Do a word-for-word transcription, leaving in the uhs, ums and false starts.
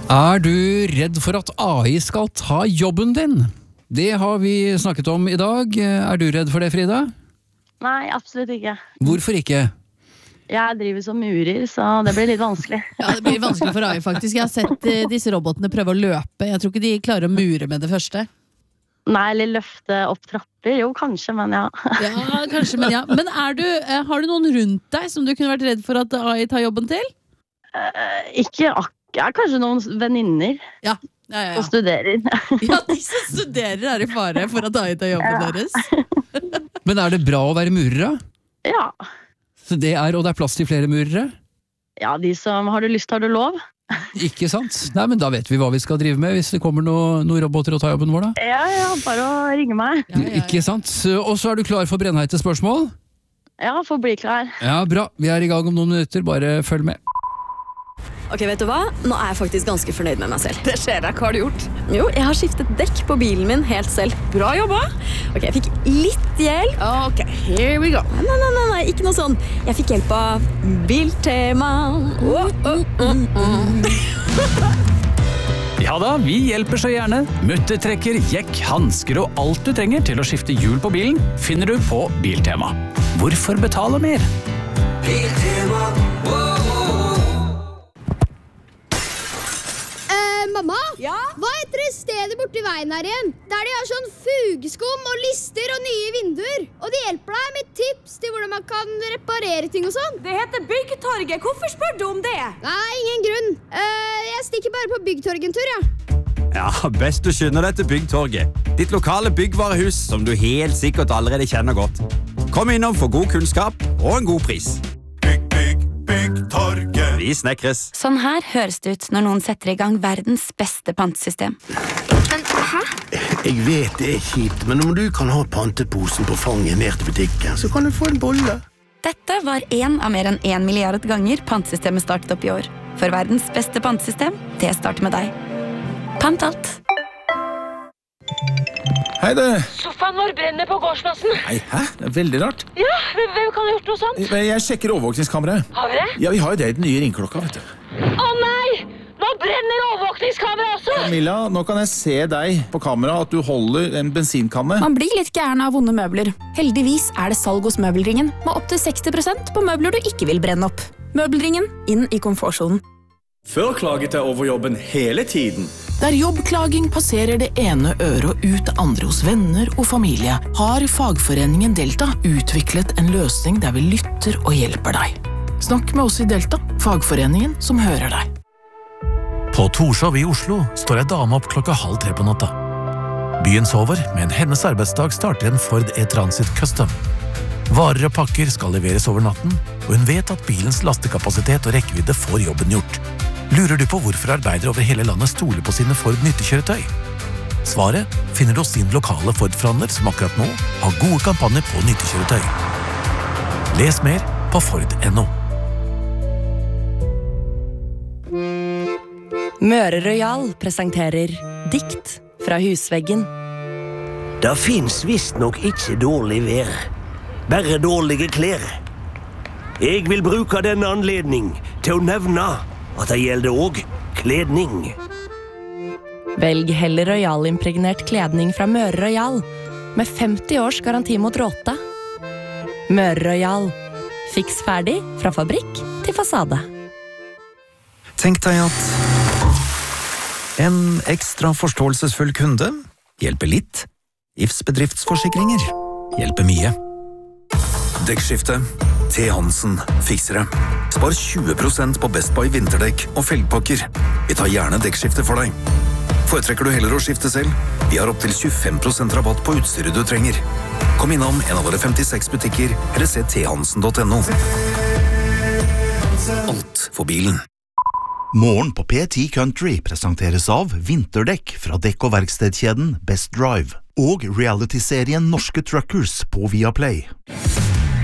Er du redd for at A I skal ta jobben din? Det har vi snakket om i dag. Er du redd for det, Frida? Nei, absolutt ikke. Hvorfor ikke? Jeg driver som murer, så det blir litt vanskelig. Ja, det blir vanskelig for A I faktisk. Jeg har sett uh, disse robotene prøve å løpe. Jeg tror ikke de klarer å mure med det første. Nei, eller løfte opp trapper. Jo, kanskje, men ja. Ja, kanskje, men ja. Men er du, uh, har du noen rundt deg som du kunne vært redd for at A I tar jobben til? Uh, ikke akkurat. Ja, kanskje noen venninner ja. Ja, ja, ja. som studerer. Ja, de som studerer er i fare for at A I tar jobben ja. deres. Men er det bra å være murere? Ja. Så det er, og det er plass til flere murere? Ja, de som har du lyst, har du lov. Ikke sant? Nei, men da vet vi hva vi skal drive med hvis det kommer noen noe roboter og tar jobben vår da. Ja, ja, bare å ringe meg. Ja, ja, ja. Ikke sant? Og så er du klar for brennheite spørsmål? Ja, får bli klar. Ja, bra. Vi er i gang om noen minutter, bare følg med. Ok, vet du hva? Nå er jeg faktisk ganske fornøyd med meg selv. Det skjer deg, hva har du gjort? Jo, jeg har skiftet dekk på bilen min helt selv. Bra jobba! Ok, jeg fikk litt hjelp. Ok, here we go. Nei, nei, nei, nei, ikke noe sånn. Jeg fikk hjelp av Biltema. Oh, oh, oh, oh. Ja da, vi hjelper så gjerne. Muttertrekker, jekk, hansker og alt du trenger til å skifte hjul på bilen finner du på Biltema. Hvorfor betale mer? Biltema, oh, oh, oh. Mamma, ja? Hva heter det stedet borti veien her igjen? Der de har sånn fugeskum og lister og nye vinduer. Og de hjelper deg med tips til hvordan man kan reparere ting og sånn. Det heter Byggtorget. Hvorfor spør du om det? Nei, ingen grunn. Uh, jeg stikker bare på Byggtorget en tur, ja. Ja, best du skynder deg til Byggtorget. Ditt lokale byggvarehus som du helt sikkert allerede kjenner godt. Kom innom for god kunnskap og en god pris. Byggtorget. Vi snekres. Sånn her høres det ut når noen setter i gang verdens beste pantesystem. Men, hæ? Jeg vet det er kjipt, men om du kan ha panteposen på fanget ned til butikken, så kan du få en bolle. Dette var en av mer enn en milliard ganger pantesystemet startet opp i år. For verdens beste pantesystem, det starter med deg. Pant alt. Hei det. Sofaen vår brenner på gårdsplassen. Nei, hæ? Det er veldig rart. Ja, hvem kan ha gjort noe sånt? Jeg sjekker overvåkningskameraet. Har vi det? Ja, vi har jo det i den nye ringklokka, vet du. Å nei! Nå brenner overvåkningskameraet også! Camilla, nå kan jeg se deg på kamera at du holder en bensinkanne. Man blir litt gæren av vonde møbler. Heldigvis er det salg hos Møbelringen med opp til seksti prosent på møbler du ikke vil brenne opp. Møbelringen, inn i komfortsonen. Før klaget jeg over jobben hele tiden. Der jobbklaging passerer det ene øret og ut det andre hos venner og familie, har fagforeningen Delta utviklet en løsning der vi lytter og hjelper deg. Snakk med oss i Delta, fagforeningen som hører deg. På Torshov i Oslo står ei dame opp klokka halv tre på natta. Byen sover, men hennes arbeidsdag starter en Ford E-Transit Custom. Varer og pakker skal leveres over natten, og hun vet at bilens lastekapasitet og rekkevidde får jobben gjort. Lurer du på hvorfor arbeidere over hele landet stoler på sine Ford nyttekjøretøy? Svaret finner du hos din lokale Ford-forhandler som akkurat nå har gode kampanjer på nyttekjøretøy. Les mer på Ford punktum no. Møre Royal presenterer Dikt fra husveggen. Det finnes visst nok ikke dårlig vær, bare dårlige klær. Jeg vil bruke denne anledning til å nevne at det gjelder også kledning. Velg heller Royal-impregnert kledning fra Møre Royal, med femti års garanti mot råte. Møre Royal. Fiks ferdig fra fabrikk til fasade. Tenk deg at en ekstra forståelsesfull kunde hjelper litt. I F S bedriftsforsikringer hjelper mye. Dekkskifte. T. Hansen fikser det. Spar tjue prosent på Best Buy vinterdekk og felgpakker. Vi tar gjerne dekkskifte for deg. Foretrekker du heller å skifte selv? Vi har opp til tjuefem prosent rabatt på utstyret du trenger. Kom innom en av våre femtiseks butikker, eller se t hansen punktum no. Alt for bilen. Morgen på P ti Country presenteres av vinterdekk fra dekk- og verkstedkjeden Best Drive og reality-serien Norske Truckers på Viaplay.